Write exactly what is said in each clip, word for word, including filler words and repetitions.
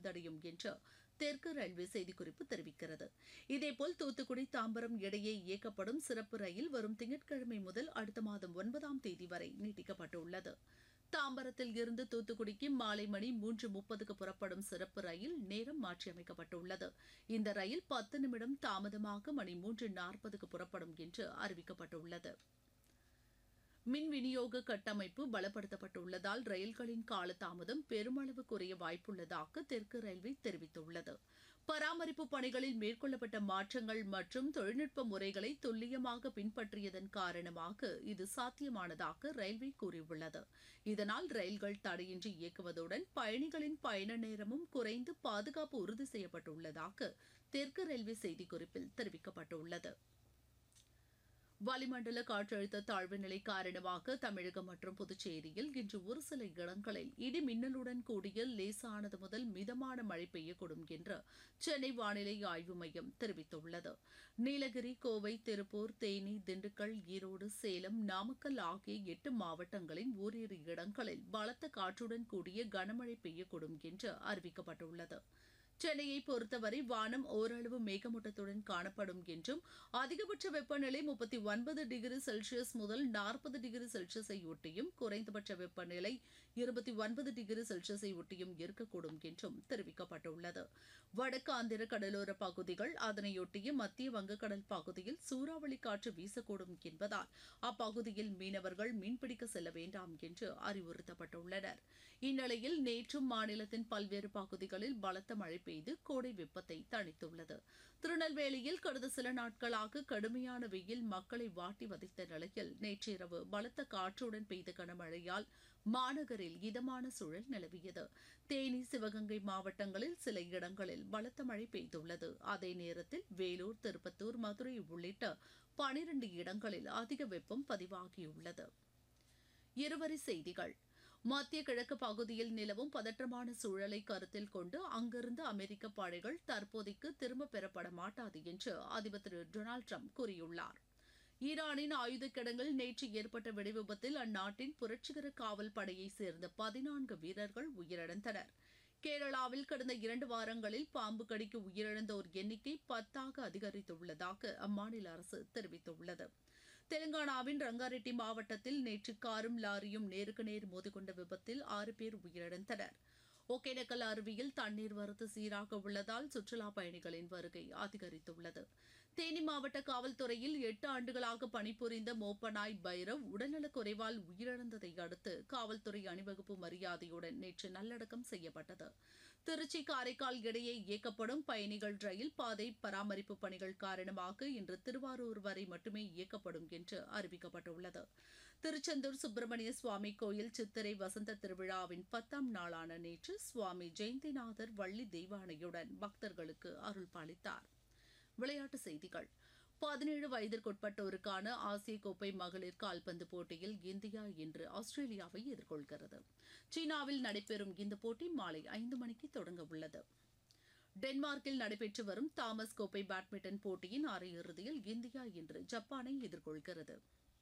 வந்தடையும் என்று தெற்கு ரயில்வே செய்திக்குறிப்பு தெரிவிக்கிறது. இதேபோல் தூத்துக்குடி தாம்பரம் இடையே இயக்கப்படும் சிறப்பு ரயில் வரும் திங்கட்கிழமை முதல் அடுத்த மாதம் ஒன்பதாம் தேதி வரை நீட்டிக்கப்பட்டுள்ளது. தாம்பரத்தில் இருந்து தூத்துக்குடிக்கு மாலை மணி மூன்று முப்பதுக்கு புறப்படும் சிறப்பு ரயில் நேரம் மாற்றியமைக்கப்பட்டுள்ளது. இந்த ரயில் பத்து நிமிடம் தாமதமாக மணி மூன்று நாற்பதுக்கு புறப்படும் என்று அறிவிக்கப்பட்டுள்ளது. மின் விநியோக கட்டமைப்பு பலப்படுத்தப்பட்டுள்ளதால் ரயில்களின் காலதாமதம் பெருமளவு குறைய வாய்ப்புள்ளதாக தெற்கு ரயில்வே தெரிவித்துள்ளது. பராமரிப்பு பணிகளில் மேற்கொள்ளப்பட்ட மாற்றங்கள் மற்றும் தொழில்நுட்ப முறைகளை துல்லியமாக பின்பற்றியதன் காரணமாக இது சாத்தியமானதாக ரயில்வே கூறியுள்ளது. இதனால் ரயில்கள் தடையின்றி இயக்குவதுடன் பயணிகளின் பயண நேரமும் குறைந்து பாதுகாப்பு உறுதி செய்யப்பட்டுள்ளதாக தெற்கு ரயில்வே செய்திக்குறிப்பில் தெரிவிக்கப்பட்டுள்ளது. வளிமண்டல காற்றழுத்த தாழ்வு நிலை காரணமாக தமிழகம் மற்றும் புதுச்சேரியில் இன்று ஒரு சில இடங்களில் இடி மின்னலுடன் கூடிய லேசானது முதல் மிதமான மழை பெய்யக்கூடும் என்று சென்னை வானிலை ஆய்வு மையம் தெரிவித்துள்ளது. நீலகிரி, கோவை, திருப்பூர், தேனி, திண்டுக்கல், ஈரோடு, சேலம், நாமக்கல் ஆகிய எட்டு மாவட்டங்களின் ஓரிரு இடங்களில் பலத்த காற்றுடன் கூடிய கனமழை பெய்யக்கூடும் என்று அறிவிக்கப்பட்டுள்ளது. சென்னையை பொறுத்தவரை வானம் ஓரளவு மேகமூட்டத்துடன் காணப்படும் என்றும் அதிகபட்ச வெப்பநிலை முப்பத்தி ஒன்பது டிகிரி செல்சியஸ் முதல் நாற்பது டிகிரி செல்சியஸை ஒட்டியும் குறைந்தபட்ச வெப்பநிலை இருபத்தி ஒன்பது டிகிரி செல்சியஸை ஒட்டியும் இருக்கக்கூடும் என்றும் தெரிவிக்கப்பட்டுள்ளது. வடக்கு ஆந்திர கடலோர பகுதிகள் அதனையொட்டிய மத்திய வங்கக்கடல் பகுதியில் சூறாவளி காற்று வீசக்கூடும் என்பதால் அப்பகுதியில் மீனவர்கள் மீன்பிடிக்க செல்ல வேண்டாம் என்று அறிவுறுத்தப்பட்டுள்ளனர். இந்நிலையில் நேற்றும் மாநிலத்தின் பல்வேறு பகுதிகளில் பலத்த மழை பெய்து கோடை வெப்பத்தை தணித்துள்ளது. திருநெல்வேலியில் கடந்த சில நாட்களாக கடுமையான வெயில் மக்களை வாட்டி வதைத்த நிலையில் நேற்றிரவு பலத்த காற்றுடன் பெய்த கனமழையால் மாநகரில் இதமான சூழல் நிலவியது. தேனி, சிவகங்கை மாவட்டங்களில் சில இடங்களில் பலத்த மழை பெய்துள்ளது. அதே நேரத்தில் வேலூர், திருப்பத்தூர், மதுரை உள்ளிட்ட பனிரண்டு இடங்களில் அதிக வெப்பம் பதிவாகியுள்ளது. இருவரி செய்திகள். மத்திய கிழக்கு பகுதியில் நிலவும் பதற்றமான சூழலை கருத்தில் கொண்டு அங்கிருந்து அமெரிக்க படைகள் தற்போதைக்கு திரும்பப் பெறப்பட மாட்டாது என்று அதிபர் திரு டொனால்டு டிரம்ப் கூறியுள்ளார். ஈரானின் ஆயுத கிடங்கில் நேற்று ஏற்பட்ட வெடிவிபத்தில் அந்நாட்டின் புரட்சிகர காவல் படையைச் சேர்ந்த பதினான்கு வீரர்கள் உயிரிழந்தனர். கேரளாவில் கடந்த இரண்டு வாரங்களில் பாம்பு கடிக்கு உயிரிழந்தோர் எண்ணிக்கை பத்தாக அதிகரித்துள்ளதாக அம்மாநில அரசு தெரிவித்துள்ளது. தெலுங்கானாவின் ரங்காரெட்டி மாவட்டத்தில் நேற்று காரும் லாரியும் நேருக்கு நேர் மோதிக்கொண்ட விபத்தில் ஆறு பேர் உயிரிழந்தனர். ஒகேனக்கல் அருவியில் தண்ணீர் வரத்து சீராக உள்ளதால் சுற்றுலாப் பயணிகளின் வருகை அதிகரித்துள்ளது. தேனி மாவட்ட காவல்துறையில் எட்டு ஆண்டுகளாக பணிபுரிந்த மோப்பனாய் பைரவ் உடல்நலக் குறைவால் உயிரிழந்ததை அடுத்து காவல்துறை அணிவகுப்பு மரியாதையுடன் நேற்று நல்லடக்கம் செய்யப்பட்டது. திருச்சி, காரைக்கால் இடையே இயக்கப்படும் பயணிகள் ரயில் பாதை பராமரிப்பு பணிகள் காரணமாக இன்று திருவாரூர் வரை மட்டுமே இயக்கப்படும் என்று அறிவிக்கப்பட்டுள்ளது. திருச்செந்தூர் சுப்பிரமணிய சுவாமி கோயில் சித்திரை வசந்த திருவிழாவின் பத்தாம் நாளான நேற்று சுவாமி ஜெயந்திநாதர் வள்ளி தெய்வானையுடன் பக்தர்களுக்கு அருள் பாலித்தார். விளையாட்டுச் செய்திகள். பதினேழு வயதிற்குட்பட்டோருக்கான ஆசிய கோப்பை மகளிர் கால்பந்து போட்டியில் இந்தியா இன்று ஆஸ்திரேலியாவை எதிர்கொள்கிறது. சீனாவில் நடைபெறும் இந்த போட்டி மாலை ஐந்து மணிக்கு தொடங்க உள்ளது. டென்மார்க்கில் நடைபெற்று வரும் தாமஸ் கோப்பை பேட்மிண்டன் போட்டியின் அரையிறுதியில் இந்தியா இன்று ஜப்பானை எதிர்கொள்கிறது.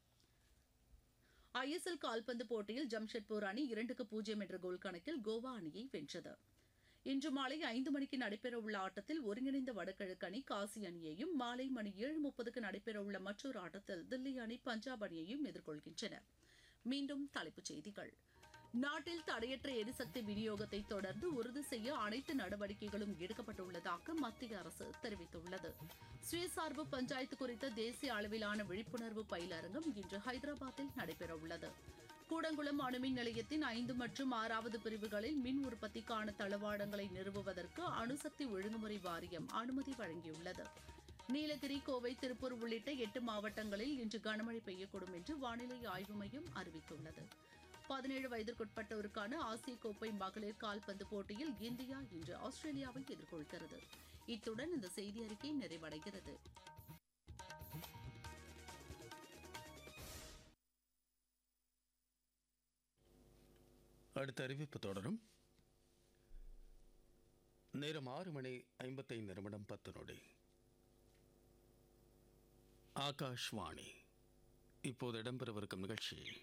ஐ எஸ் எல் கால்பந்து போட்டியில் ஜம்ஷெட்பூர் அணி இரண்டுக்கு பூஜ்ஜியம் என்ற கோல் கணக்கில் கோவா அணியை வென்றது. இன்று மாலை ஐந்து மணிக்கு நடைபெறவுள்ள ஆட்டத்தில் ஒருங்கிணைந்த வடகிழக்கு அணி காசி அணியையும், மாலை மணி ஏழு முப்பதுக்கு நடைபெறவுள்ள மற்றொரு ஆட்டத்தில் தில்லி அணி பஞ்சாப் அணியையும் எதிர்கொள்கின்றன. மீண்டும் தலைப்புச் செய்திகள். நாட்டில் தடையற்ற எரிசக்தி விநியோகத்தை தொடர்ந்து உறுதி செய்ய அனைத்து நடவடிக்கைகளும் எடுக்கப்பட்டுள்ளதாக மத்திய அரசு தெரிவித்துள்ளது. சுயசார்பு பஞ்சாயத்து குறித்த தேசிய அளவிலான விழிப்புணர்வு பயிலரங்கம் இன்று ஹைதராபாத்தில் நடைபெறவுள்ளது. கூடங்குளம் அணுமின் நிலையத்தின் ஐந்து மற்றும் ஆறாவது பிரிவுகளில் மின் உற்பத்திக்கான தளவாடங்களை நிறுவுவதற்கு அணுசக்தி ஒழுங்குமுறை வாரியம் அனுமதி வழங்கியுள்ளது. நீலகிரி, கோவை, திருப்பூர் உள்ளிட்ட எட்டு மாவட்டங்களில் இன்று கனமழை பெய்யக்கூடும் என்று வானிலை ஆய்வு மையம் அறிவித்துள்ளது. பதினேழு வயதிற்குட்பட்டோருக்கான ஆசிய கோப்பை மகளிர் கால்பந்து போட்டியில் இந்தியா இன்று ஆஸ்திரேலியாவை எதிர்கொள்கிறது. இத்துடன் இந்த செய்தி அறிக்கை நிறைவடைகிறது. அடுத்த அறிவிப்பு தொடரும். நேரம் ஆறு மணி ஐம்பத்தைந்து நிமிடம் பத்து நொடி. ஆகாஷ்வாணி. இப்போது இடம்பெறவிருக்கும் நிகழ்ச்சி